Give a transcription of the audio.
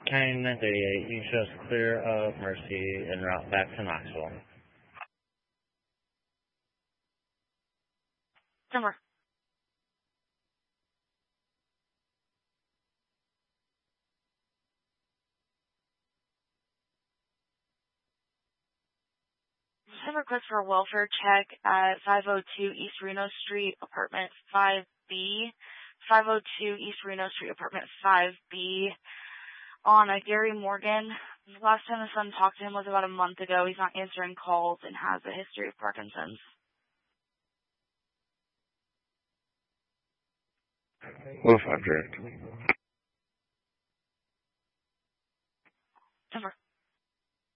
938, you can show us clear of Mercy en route back to Knoxville. Denver. Just a request for a welfare check at 502 East Reno Street, apartment 5B. 502 East Reno Street, apartment 5B. On Gary Morgan. The last time the son talked to him was about a month ago. He's not answering calls and has a history of Parkinson's. What if I direct? Denver.